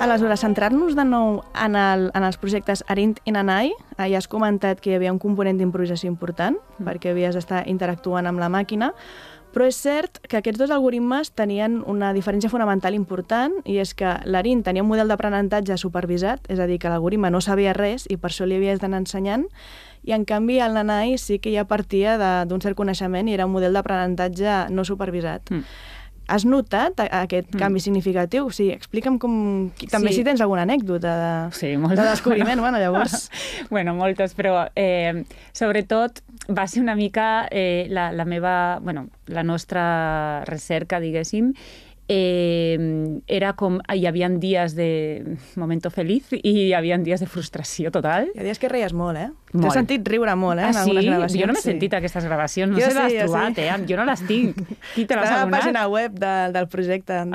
Aleshores, centrar-nos de nou en els projectes Arin i Nanai, ja has comentat que hi havia un component d'improvisació important, perquè havies d'estar interactuant amb la màquina, però és cert que aquests dos algoritmes tenien una diferència fonamental important, i és que l'Arin tenia un model d'aprenentatge supervisat, és a dir, que l'algoritme no sabia res i per això li havies d'anar ensenyant, i en canvi el Nanai sí que ja partia d'un cert coneixement i era un model d'aprenentatge no supervisat. Has notat aquest canvi significatiu? Sí, explica'm com... També si tens alguna anècdota de descobriment, bueno, llavors... Bueno, moltes, però sobretot va ser una mica la nostra recerca, diguéssim, era com hi havia dies de momento feliz i hi havia dies de frustració total. Hi ha dies que reies molt, eh? T'he sentit riure molt, en algunes gravacions. Jo no m'he sentit aquestes gravacions, no sé si les has trobat, jo no les tinc. Qui te les ha donat? Està a la pàgina web del projecte.